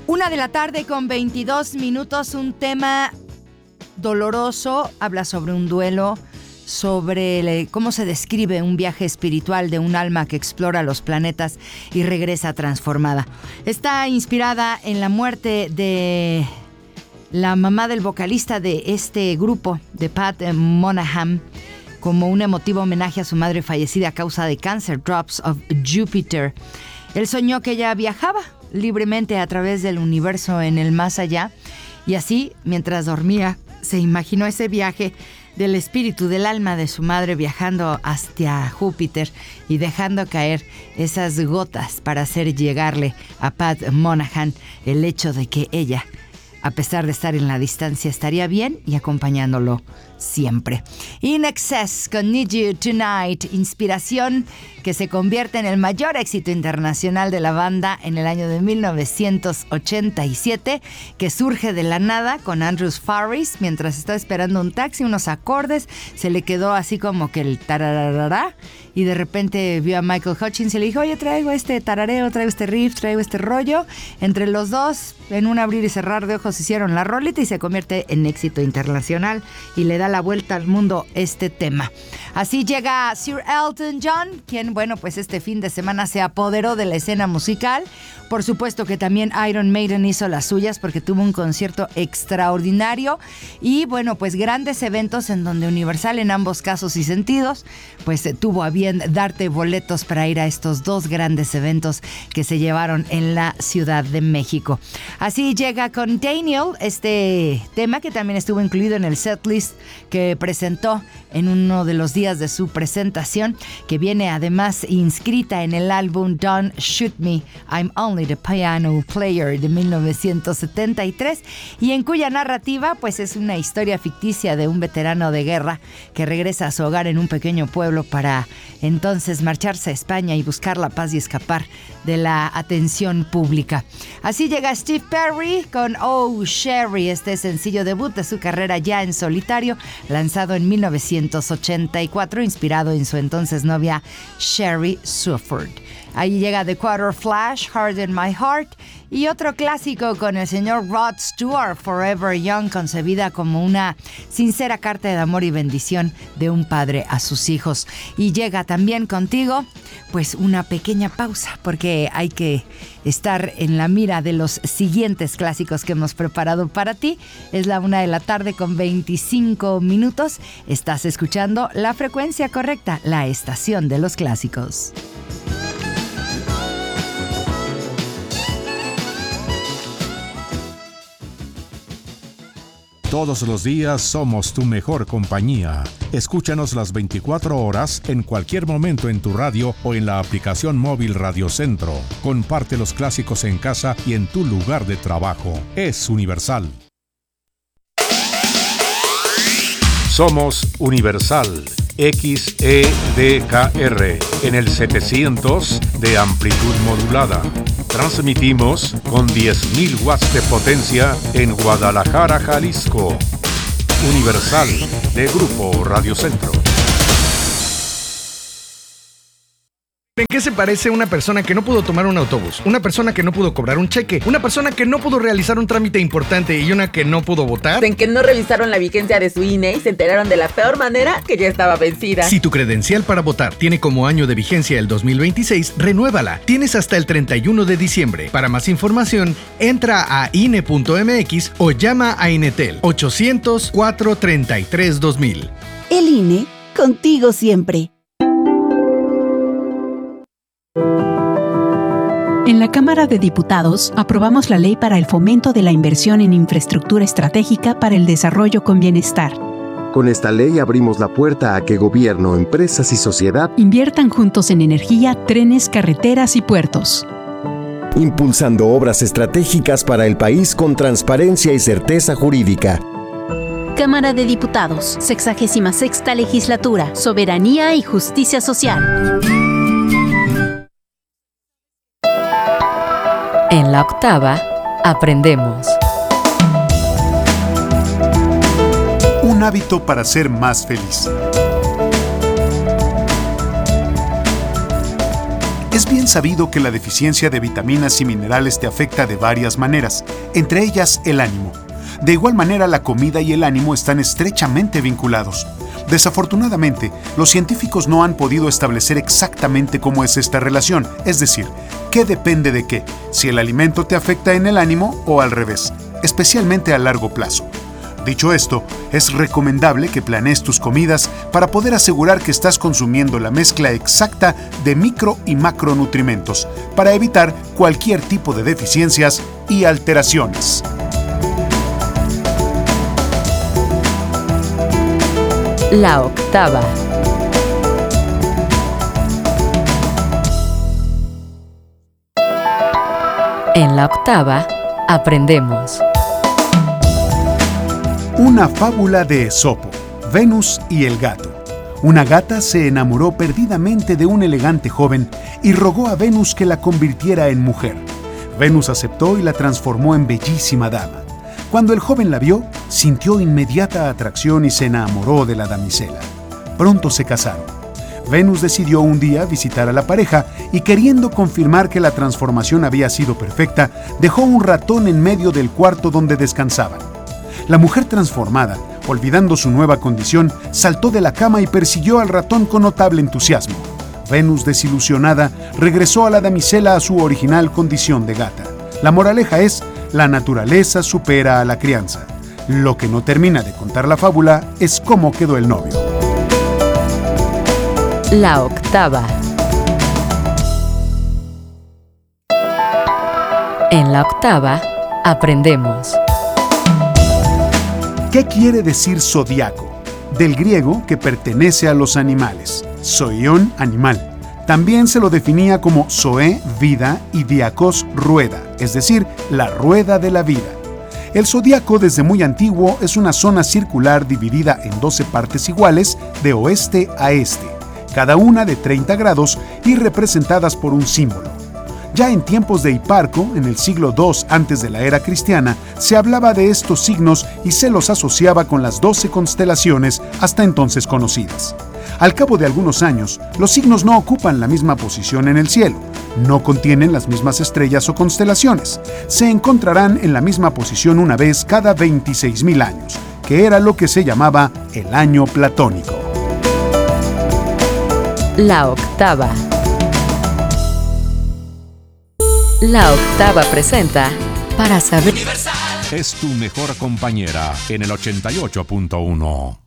1:22 p.m, un tema doloroso, habla sobre un duelo, sobre cómo se describe un viaje espiritual de un alma que explora los planetas y regresa transformada. Está inspirada en la muerte de la mamá del vocalista de este grupo, de Pat Monahan, como un emotivo homenaje a su madre fallecida a causa de cáncer, Drops of Jupiter. Él soñó que ella viajaba libremente a través del universo en el más allá, y así, mientras dormía, se imaginó ese viaje del espíritu, del alma de su madre viajando hacia Júpiter y dejando caer esas gotas para hacer llegarle a Pat Monahan el hecho de que ella, a pesar de estar en la distancia, estaría bien y acompañándolo siempre. In Excess con Need You Tonight, inspiración que se convierte en el mayor éxito internacional de la banda en el año de 1987, que surge de la nada con Andrew Farris mientras estaba esperando un taxi, unos acordes, se le quedó así como que el tararará, y de repente vio a Michael Hutchins y le dijo: oye, traigo este tarareo, traigo este riff, traigo este rollo. Entre los dos, en un abrir y cerrar de ojos, hicieron la rolita y se convierte en éxito internacional y le da la vuelta al mundo este tema. Así llega Sir Elton John, quien, bueno, pues este fin de semana se apoderó de la escena musical. Por supuesto que también Iron Maiden hizo las suyas porque tuvo un concierto extraordinario y, bueno, pues grandes eventos en donde Universal, en ambos casos y sentidos, pues tuvo a bien darte boletos para ir a estos dos grandes eventos que se llevaron en la Ciudad de México. Así llega con Daniel, este tema que también estuvo incluido en el setlist que presentó en uno de los días de su presentación, que viene además inscrita en el álbum Don't Shoot Me, I'm Only the Piano Player de 1973, y en cuya narrativa pues es una historia ficticia de un veterano de guerra que regresa a su hogar en un pequeño pueblo para entonces marcharse a España y buscar la paz y escapar de la atención pública. Así llega Steve Perry con Oh Sherry, este sencillo debut de su carrera ya en solitario, lanzado en 1984, inspirado en su entonces novia Sherry Swafford. Ahí llega The Quarter Flash, Harden My Heart, y otro clásico con el señor Rod Stewart, Forever Young, concebida como una sincera carta de amor y bendición de un padre a sus hijos. Y llega también contigo, pues una pequeña pausa, porque hay que estar en la mira de los siguientes clásicos que hemos preparado para ti. Es la 1:25 p.m. Estás escuchando la frecuencia correcta, la estación de los clásicos. Todos los días somos tu mejor compañía. Escúchanos las 24 horas, en cualquier momento en tu radio o en la aplicación móvil Radio Centro. Comparte los clásicos en casa y en tu lugar de trabajo. Es Universal. Somos Universal XEDKR en el 700 de amplitud modulada. Transmitimos con 10.000 watts de potencia en Guadalajara, Jalisco. Universal, de Grupo Radio Centro. ¿En qué se parece una persona que no pudo tomar un autobús? Una persona que no pudo cobrar un cheque, una persona que no pudo realizar un trámite importante y una que no pudo votar. En que no revisaron la vigencia de su INE y se enteraron de la peor manera que ya estaba vencida. Si tu credencial para votar tiene como año de vigencia el 2026, renuévala. Tienes hasta el 31 de diciembre. Para más información, entra a INE.mx o llama a Inetel 800-433-2000. El INE, contigo siempre. En la Cámara de Diputados aprobamos la Ley para el Fomento de la Inversión en Infraestructura Estratégica para el Desarrollo con Bienestar. Con esta ley abrimos la puerta a que gobierno, empresas y sociedad inviertan juntos en energía, trenes, carreteras y puertos. Impulsando obras estratégicas para el país con transparencia y certeza jurídica. Cámara de Diputados, 66ª Legislatura, Soberanía y Justicia Social. En la octava, aprendemos. Un hábito para ser más feliz. Es bien sabido que la deficiencia de vitaminas y minerales te afecta de varias maneras, entre ellas el ánimo. De igual manera, la comida y el ánimo están estrechamente vinculados. Desafortunadamente, los científicos no han podido establecer exactamente cómo es esta relación, es decir, qué depende de qué, si el alimento te afecta en el ánimo o al revés, especialmente a largo plazo. Dicho esto, es recomendable que planees tus comidas para poder asegurar que estás consumiendo la mezcla exacta de micro y macronutrimentos para evitar cualquier tipo de deficiencias y alteraciones. La octava. En la octava, aprendemos. Una fábula de Esopo, Venus y el gato. Una gata se enamoró perdidamente de un elegante joven y rogó a Venus que la convirtiera en mujer. Venus aceptó y la transformó en bellísima dama. Cuando el joven la vio, sintió inmediata atracción y se enamoró de la damisela. Pronto se casaron. Venus decidió un día visitar a la pareja y, queriendo confirmar que la transformación había sido perfecta, dejó un ratón en medio del cuarto donde descansaban. La mujer transformada, olvidando su nueva condición, saltó de la cama y persiguió al ratón con notable entusiasmo. Venus, desilusionada, regresó a la damisela a su original condición de gata. La moraleja es: la naturaleza supera a la crianza. Lo que no termina de contar la fábula es cómo quedó el novio. La octava. En la octava, aprendemos. ¿Qué quiere decir zodiaco? Del griego, que pertenece a los animales. Zoion, animal. También se lo definía como zoe, vida, y diakos, rueda, es decir, la rueda de la vida. El zodiaco, desde muy antiguo, es una zona circular dividida en 12 partes iguales de oeste a este, cada una de 30 grados y representadas por un símbolo. Ya en tiempos de Hiparco, en el siglo II antes de la era cristiana, se hablaba de estos signos y se los asociaba con las 12 constelaciones hasta entonces conocidas. Al cabo de algunos años, los signos no ocupan la misma posición en el cielo, no contienen las mismas estrellas o constelaciones, se encontrarán en la misma posición una vez cada 26.000 años, que era lo que se llamaba el año platónico. La octava. La octava presenta Para Saber. Es tu mejor compañera en el 88.1.